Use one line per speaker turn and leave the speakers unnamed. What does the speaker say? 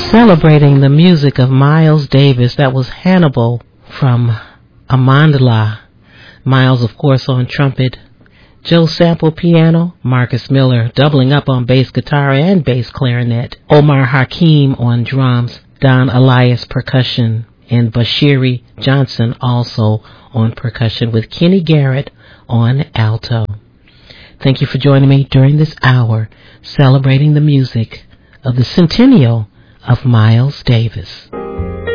Celebrating the music of Miles Davis. That was Hannibal from Amandla. Miles, of course, on trumpet. Joe Sample piano. Marcus Miller doubling up on bass guitar and bass clarinet. Omar Hakim on drums. Don Elias percussion. And Bashiri Johnson also on percussion with Kenny Garrett on alto. Thank you for joining me during this hour celebrating the music of the centennial of Miles Davis.